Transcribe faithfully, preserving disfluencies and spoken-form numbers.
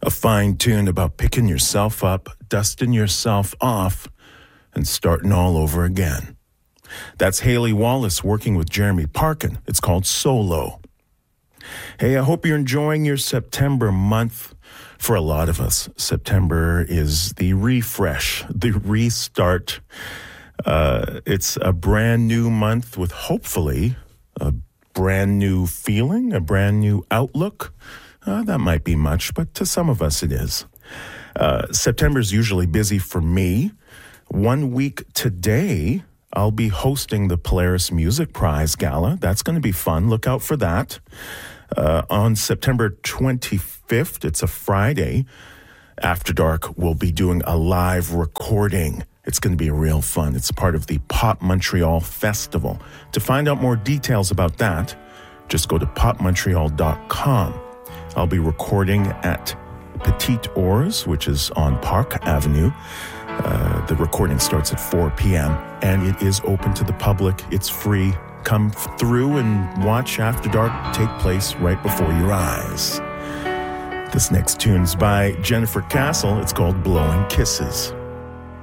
A fine tune about picking yourself up, dusting yourself off, and starting all over again. That's Haley Wallace working with Jeremy Parkin. It's called Solo. Hey, I hope you're enjoying your September month. For a lot of us, September is the refresh, the restart. Uh, it's a brand new month with hopefully a brand new feeling, a brand new outlook. Uh, that might be much, but to some of us it is. Uh, September's usually busy for me. One week today, I'll be hosting the Polaris Music Prize Gala. That's going to be fun. Look out for that. Uh, on September twenty-fifth, it's a Friday, After Dark will be doing a live recording. It's going to be real fun. It's part of the Pop Montreal Festival. To find out more details about that, just go to pop montreal dot com. I'll be recording at Petite Ours, which is on Park Avenue. Uh, the recording starts at four p.m. and it is open to the public. It's free. Come through and watch After Dark take place right before your eyes. This next tune's by Jennifer Castle. It's called Blowing Kisses.